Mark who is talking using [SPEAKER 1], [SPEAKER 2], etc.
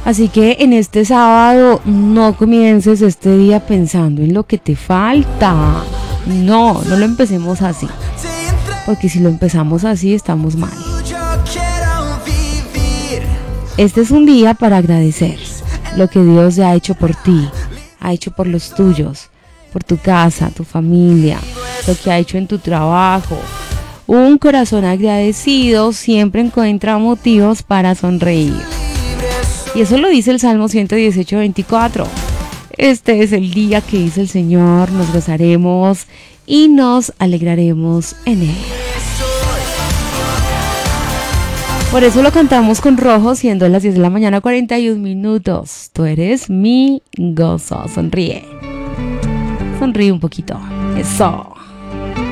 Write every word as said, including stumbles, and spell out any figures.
[SPEAKER 1] Así que en este sábado no comiences este día pensando en lo que te falta. No, no lo empecemos así. Porque si lo empezamos así estamos mal. Este es un día para agradecer lo que Dios ya ha hecho por ti, ha hecho por los tuyos, por tu casa, tu familia, lo que ha hecho en tu trabajo. Un corazón agradecido siempre encuentra motivos para sonreír. Y eso lo dice el Salmo ciento dieciocho, veinticuatro. Este es el día que hizo el Señor, nos gozaremos y nos alegraremos en Él. Por eso lo cantamos con rojo, siendo las diez de la mañana, cuarenta y un minutos. Tú eres mi gozo. Sonríe. Sonríe un poquito. Eso.